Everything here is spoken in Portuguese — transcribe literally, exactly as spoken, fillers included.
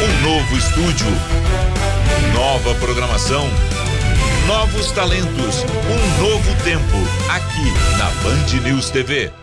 Um novo estúdio, nova programação, novos talentos, um novo tempo, aqui na Band News T V.